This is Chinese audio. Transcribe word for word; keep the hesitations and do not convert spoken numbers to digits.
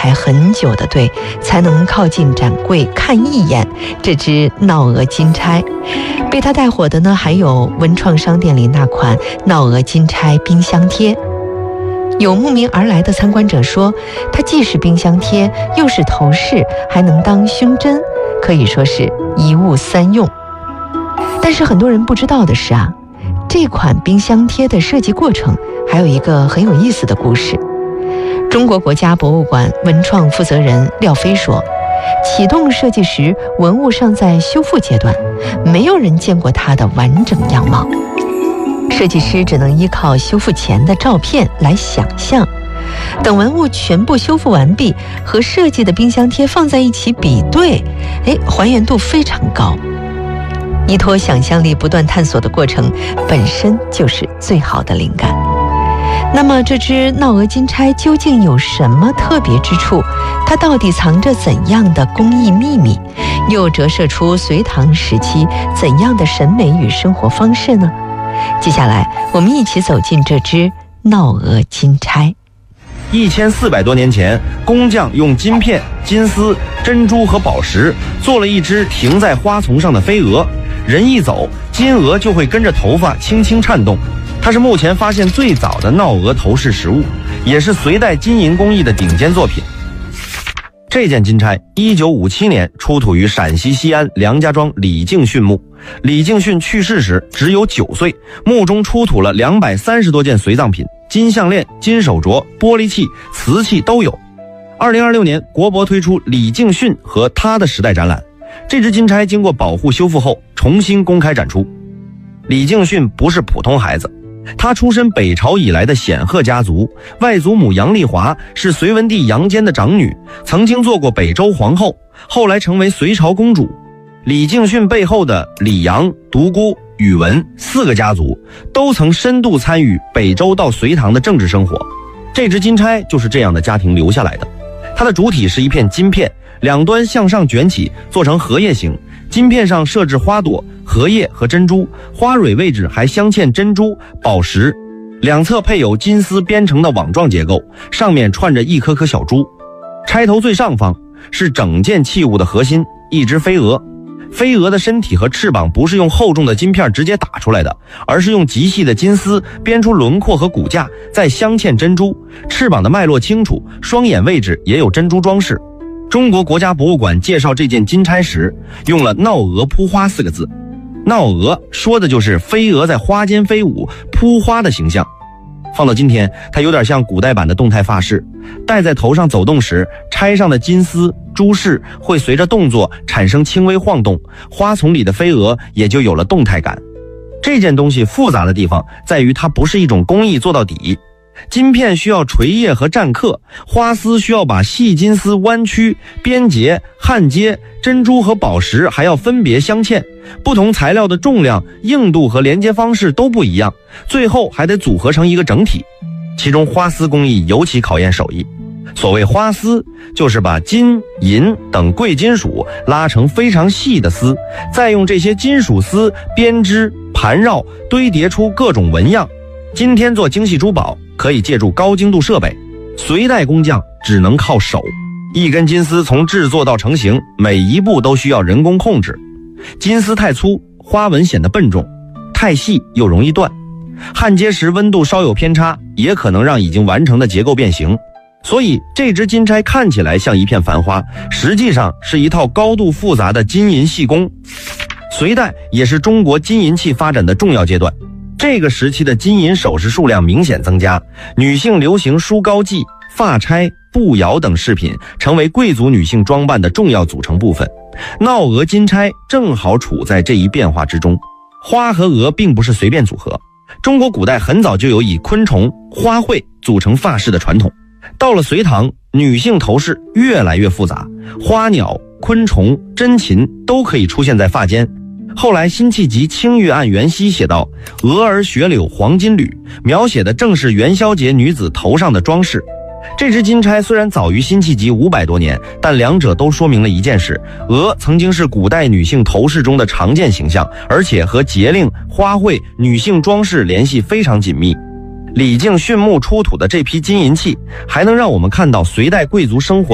排很久的队，才能靠近展柜看一眼这只闹鹅金钗。被他带火的呢，还有文创商店里那款闹鹅金钗冰箱贴。有慕名而来的参观者说，它既是冰箱贴，又是头饰，还能当胸针，可以说是一物三用。但是很多人不知道的是啊，这款冰箱贴的设计过程还有一个很有意思的故事。中国国家博物馆文创负责人廖飞说，启动设计时文物尚在修复阶段，没有人见过它的完整样貌，设计师只能依靠修复前的照片来想象。等文物全部修复完毕，和设计的冰箱贴放在一起比对，哎，还原度非常高。依托想象力不断探索的过程，本身就是最好的灵感。那么这只闹鹅金钗究竟有什么特别之处？它到底藏着怎样的工艺秘密？又折射出隋唐时期怎样的审美与生活方式呢？接下来我们一起走进这只闹鹅金钗。 一千四百多年前，工匠用金片、金丝、珍珠和宝石做了一只停在花丛上的飞蛾，人一走，金鹅就会跟着头发轻轻颤动。它是目前发现最早的闹鹅头饰实物，也是隋代金银工艺的顶尖作品。这件金钗一九五七年出土于陕西西安梁家庄李敬训墓。李敬训去世时只有九岁，墓中出土了两百三十多件随葬品，金项链、金手镯、玻璃器、瓷器都有。二零二六年，国博推出李敬训和他的时代展览，这只金钗经过保护修复后重新公开展出。李敬训不是普通孩子，他出身北朝以来的显赫家族，外祖母杨丽华是隋文帝杨坚的长女，曾经做过北周皇后，后来成为隋朝公主。李敬训背后的李杨、独孤、宇文四个家族都曾深度参与北周到隋唐的政治生活，这只金钗就是这样的家庭留下来的。它的主体是一片金片，两端向上卷起，做成荷叶形，金片上设置花朵、荷叶和珍珠，花蕊位置还镶嵌珍珠、宝石，两侧配有金丝编成的网状结构，上面串着一颗颗小珠。钗头最上方是整件器物的核心，一只飞蛾。飞蛾的身体和翅膀不是用厚重的金片直接打出来的，而是用极细的金丝编出轮廓和骨架，再镶嵌珍珠。翅膀的脉络清楚，双眼位置也有珍珠装饰。中国国家博物馆介绍这件金钗时，用了闹鹅扑花四个字。闹鹅说的就是飞蛾在花间飞舞扑花的形象。放到今天，它有点像古代版的动态发饰，戴在头上走动时，钗上的金丝珠饰会随着动作产生轻微晃动，花丛里的飞蛾也就有了动态感。这件东西复杂的地方在于它不是一种工艺做到底，金片需要垂叶和占刻，花丝需要把细金丝弯曲、编结、焊接，珍珠和宝石还要分别镶嵌，不同材料的重量、硬度和连接方式都不一样，最后还得组合成一个整体。其中花丝工艺尤其考验手艺。所谓花丝，就是把金、银等贵金属拉成非常细的丝，再用这些金属丝编织、盘绕、堆叠出各种纹样。今天做精细珠宝可以借助高精度设备，隋代工匠只能靠手，一根金丝从制作到成型，每一步都需要人工控制。金丝太粗，花纹显得笨重；太细又容易断。焊接时温度稍有偏差，也可能让已经完成的结构变形。所以这只金钗看起来像一片繁花，实际上是一套高度复杂的金银细工。隋代也是中国金银器发展的重要阶段，这个时期的金银首饰数量明显增加，女性流行梳膏髻、发钗、步摇等饰品成为贵族女性装扮的重要组成部分。闹鹅金钗正好处在这一变化之中。花和鹅并不是随便组合，中国古代很早就有以昆虫、花卉组成发饰的传统。到了隋唐，女性头饰越来越复杂，花鸟、昆虫、珍禽都可以出现在发间。后来辛弃疾《青玉案元夕》写道：鹅儿雪柳黄金缕，描写的正是元宵节女子头上的装饰。这只金钗虽然早于辛弃疾五百多年，但两者都说明了一件事：鹅曾经是古代女性头饰中的常见形象，而且和节令、花卉、女性装饰联系非常紧密。李敬训墓出土的这批金银器，还能让我们看到隋代贵族生活